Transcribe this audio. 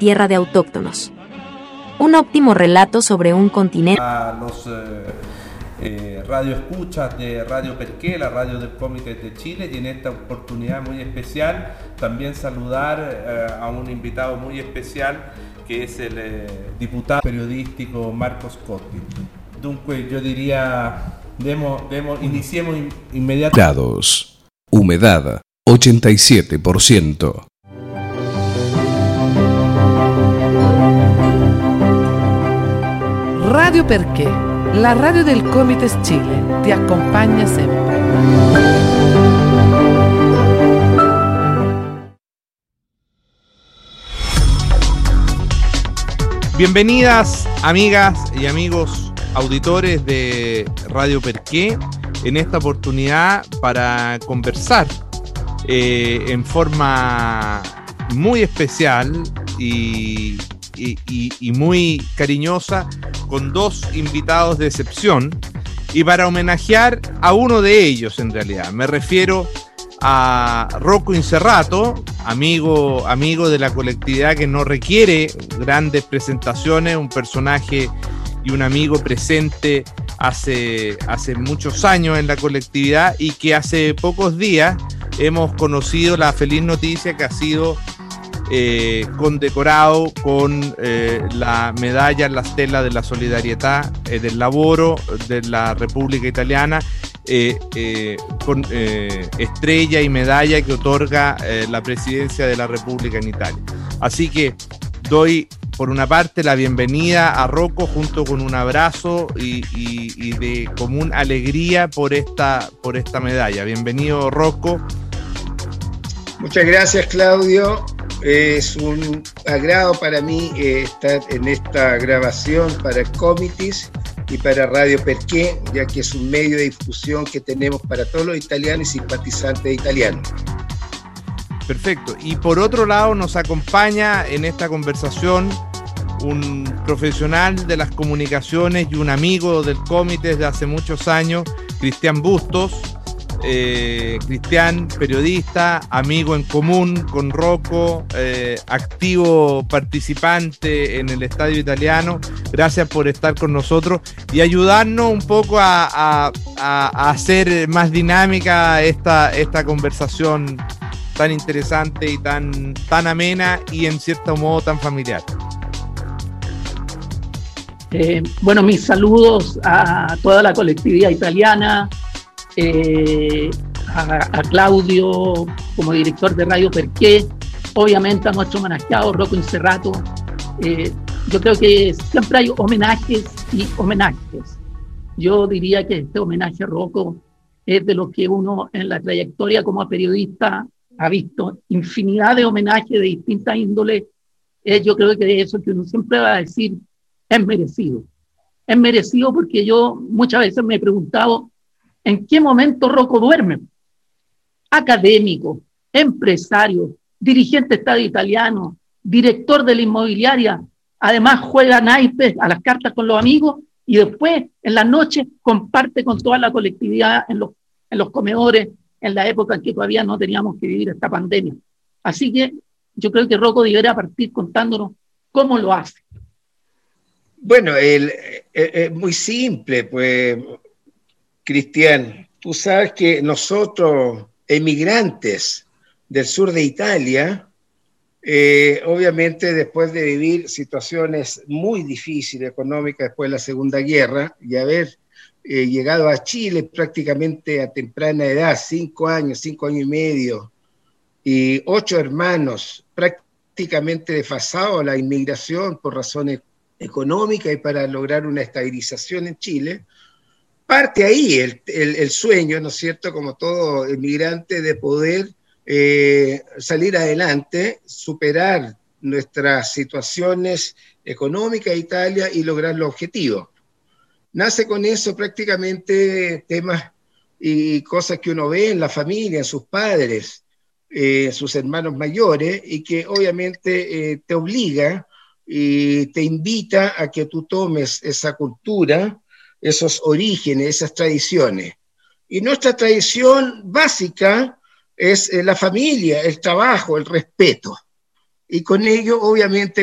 tierra de autóctonos. Un óptimo relato sobre un continente. A los radioescuchas de Radio Perqué, la radio del Comité de Chile, y en esta oportunidad muy especial también saludar a un invitado muy especial que es el diputado periodístico Marcos Cotti. Dunque, yo diría, iniciemos inmediatamente. Grados. Humedad 87%. Radio Perché, la radio del Comites Chile, ti acompaña siempre. Bienvenidas, amigas y amigos auditores de Radio Perqué, en esta oportunidad para conversar en forma muy especial y muy cariñosa con dos invitados de excepción, y para homenajear a uno de ellos. En realidad me refiero a Rocco Incerrato, amigo de la colectividad que no requiere grandes presentaciones, un personaje y un amigo presente hace muchos años en la colectividad, y que hace pocos días hemos conocido la feliz noticia que ha sido condecorado con la medalla en la Stella de la Solidarietà del Lavoro de la República Italiana, con estrella y medalla que otorga la presidencia de la República en Italia. Así que doy por una parte la bienvenida a Rocco junto con un abrazo y de común alegría por esta medalla. Bienvenido, Rocco. Muchas gracias, Claudio. Es un agrado para mí estar en esta grabación para Comitis y para Radio Perqué, ya que es un medio de difusión que tenemos para todos los italianos y simpatizantes italianos. Perfecto. Y por otro lado nos acompaña en esta conversación un profesional de las comunicaciones y un amigo del Comité desde hace muchos años, Cristian Bustos. Cristian, periodista, amigo en común con Rocco, activo participante en el Estadio Italiano. Gracias por estar con nosotros y ayudarnos un poco a hacer más dinámica esta conversación tan interesante y tan amena y en cierto modo tan familiar. Bueno, mis saludos a toda la colectividad italiana, a Claudio como director de Radio Perqué, obviamente a nuestro homenajeado Rocco Incerrato. Yo creo que siempre hay homenajes y homenajes. Yo diría que este homenaje a Rocco es de lo que uno en la trayectoria como periodista ha visto infinidad de homenajes de distintas índoles. Yo creo que eso que uno siempre va a decir es merecido. Es merecido porque yo muchas veces me he preguntado ¿en qué momento Rocco duerme? Académico, empresario, dirigente de Estadio Italiano, director de la inmobiliaria, además juega naipes a las cartas con los amigos y después en la noche comparte con toda la colectividad en los comedores en la época en que todavía no teníamos que vivir esta pandemia. Así que yo creo que Rocco debería partir contándonos cómo lo hace. Bueno, es muy simple, pues, Cristian, tú sabes que nosotros, emigrantes del sur de Italia, obviamente después de vivir situaciones muy difíciles económicas después de la Segunda Guerra y haber llegado a Chile prácticamente a temprana edad, 5 años y medio, y 8 hermanos prácticamente desfasados a la inmigración por razones económicas y para lograr una estabilización en Chile, parte ahí el sueño, ¿no es cierto?, como todo inmigrante, de poder salir adelante, superar nuestras situaciones económicas de Italia y lograr los objetivos. Nace con eso prácticamente temas y cosas que uno ve en la familia, en sus padres, sus hermanos mayores, y que obviamente te obliga y te invita a que tú tomes esa cultura, esos orígenes, esas tradiciones. Y nuestra tradición básica es la familia, el trabajo, el respeto. Y con ello, obviamente,